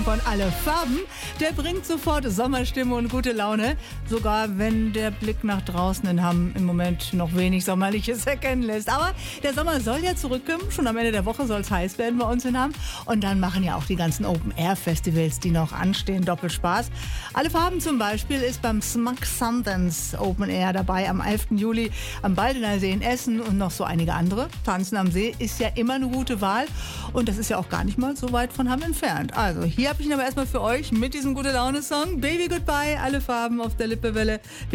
Von Alle Farben, der bringt sofort Sommerstimmung und gute Laune, sogar wenn der Blick nach draußen in Hamm im Moment noch wenig Sommerliches erkennen lässt. Aber der Sommer soll ja zurückkommen, schon am Ende der Woche soll es heiß werden bei uns in Hamm. Und dann machen ja auch die ganzen Open-Air-Festivals, die noch anstehen, doppelt Spaß. Alle Farben zum Beispiel ist beim Smug Sundance Open Air dabei am 11. Juli am Baldener See in Essen und noch so einige andere. Tanzen am See ist ja immer eine gute Wahl und das ist ja auch gar nicht mal so weit von Hamm entfernt. Also hier habe ich ihn aber erstmal für euch mit diesem Gute-Laune-Song. Baby Goodbye, Alle Farben auf der Lippewelle.